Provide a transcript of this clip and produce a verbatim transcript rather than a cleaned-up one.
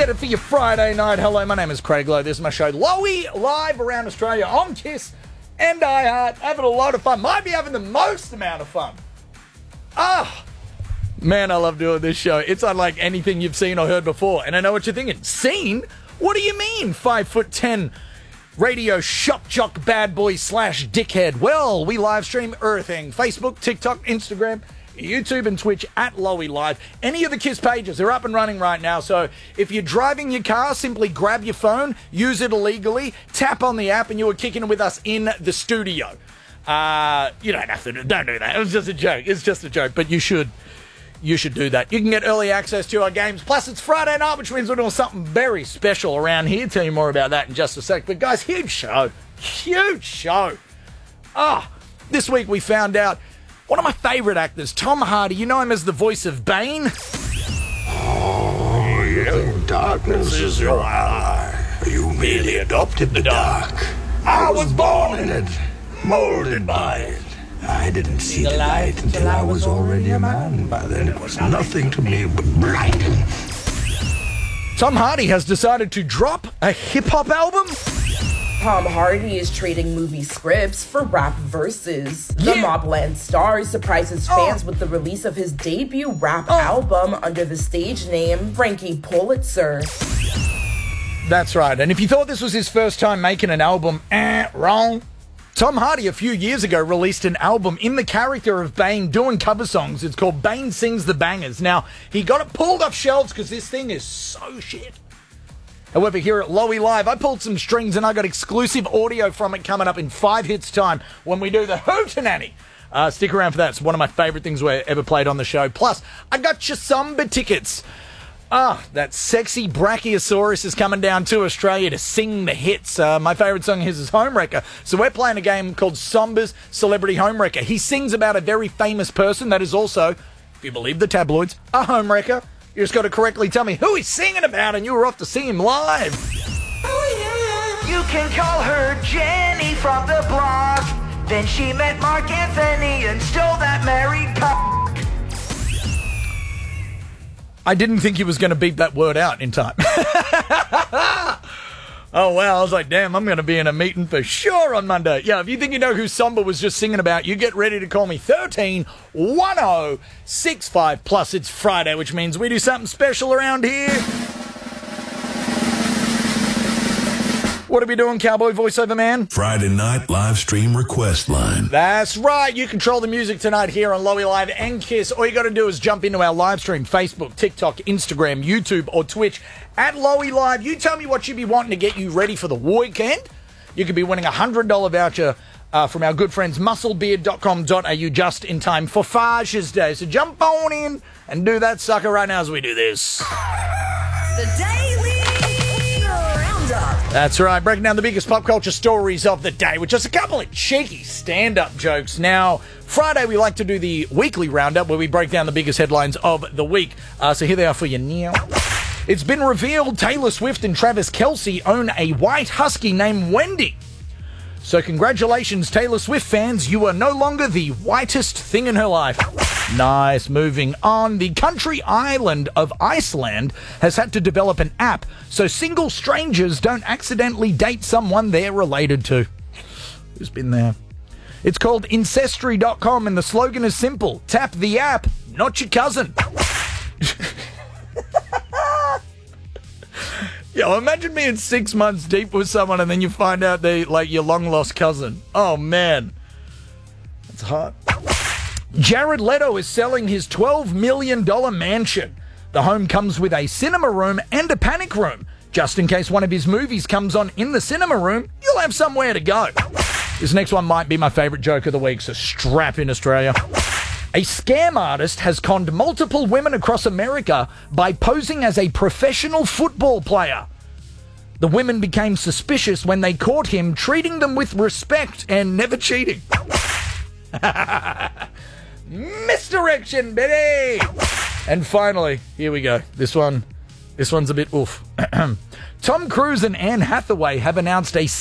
Get it for your Friday night. Hello, my name is Craig Lowe. This is my show, Lowy, live around Australia on Kiss and iHeart. Having a lot of fun. Might be having the most amount of fun. Ah, man, I love doing this show. It's unlike anything you've seen or heard before. And I know what you're thinking. Seen? What do you mean, five foot ten radio shock jock bad boy slash dickhead? Well, we live stream everything. Facebook, TikTok, Instagram, YouTube and Twitch at Lowy Live. Any of the Kiss pages are up and running right now. So if you're driving your car, simply grab your phone, use it illegally, tap on the app, and you are kicking it with us in the studio. Uh, you don't have to do, don't do that. It was just a joke. It's just a joke, but you should. You should do that. You can get early access to our games. Plus, it's Friday night, which means we're doing something very special around here. Tell you more about that in just a sec. But guys, huge show. Huge show. Ah, this week we found out one of my favourite actors, Tom Hardy. You know him as the voice of Bane. Oh, you think darkness is your ally. You merely adopted the dark. I was born in it, molded by it. I didn't see the light until I was already a man. By then it was nothing to me but blinding. Tom Hardy has decided to drop a hip-hop album. Tom Hardy is trading movie scripts for rap verses. The Yeah. Mobland star surprises Oh. fans with the release of his debut rap Oh. album under the stage name Frankie Pulitzer. That's right. And if you thought this was his first time making an album, eh, wrong. Tom Hardy a few years ago released an album in the character of Bane doing cover songs. It's called Bane Sings the Bangers. Now, he got it pulled off shelves because this thing is so shit. However, here at Lowy Live, I pulled some strings and I got exclusive audio from it coming up in five hits time when we do the Hootenanny. Uh, stick around for that. It's one of my favourite things we ever played on the show. Plus, I got you Samba tickets. Ah, that sexy Brachiosaurus is coming down to Australia to sing the hits. Uh, my favourite song of his is Homewrecker. So we're playing a game called Samba's Celebrity Homewrecker. He sings about a very famous person that is also, if you believe the tabloids, a homewrecker. You just got to correctly tell me who he's singing about and you were off to see him live. Oh, yeah. You can call her Jenny from the block. Then she met Mark Anthony and stole that married cock. I didn't think he was going to beep that word out in time. Oh, wow. I was like, damn, I'm going to be in a meeting for sure on Monday. Yeah, if you think you know who Samba was just singing about, you get ready to call me thirteen one oh six five. Plus, it's Friday, which means we do something special around here. What are we doing, cowboy voiceover man? Friday night live stream request line. That's right. You control the music tonight here on Lowy Live and Kiss. All you got to do is jump into our live stream, Facebook, TikTok, Instagram, YouTube, or Twitch at Lowy Live. You tell me what you'd be wanting to get you ready for the weekend. You could be winning a one hundred dollars voucher uh, from our good friends muscle beard dot com dot a u just in time for Father's Day. So jump on in and do that sucker right now as we do this. The Daily Roundup. That's right, breaking down the biggest pop culture stories of the day with just a couple of cheeky stand-up jokes. Now, Friday we like to do the weekly roundup where we break down the biggest headlines of the week. Uh, so here they are for you now. It's been revealed Taylor Swift and Travis Kelce own a white husky named Wendy. So congratulations, Taylor Swift fans, you are no longer the whitest thing in her life. Nice. Moving on. The country island of Iceland has had to develop an app so single strangers don't accidentally date someone they're related to. Who's been there? It's called Ancestry dot com and the slogan is simple. Tap the app, not your cousin. Yo, imagine being six months deep with someone and then you find out they like your long-lost cousin. Oh, man. That's hot. Jared Leto is selling his twelve million dollars mansion. The home comes with a cinema room and a panic room. Just in case one of his movies comes on in the cinema room, you'll have somewhere to go. This next one might be my favourite joke of the week, so strap in, Australia. A scam artist has conned multiple women across America by posing as a professional football player. The women became suspicious when they caught him treating them with respect and never cheating. Misdirection, baby! And finally, here we go. This one, this one's a bit oof. Tom Cruise and Anne Hathaway have announced a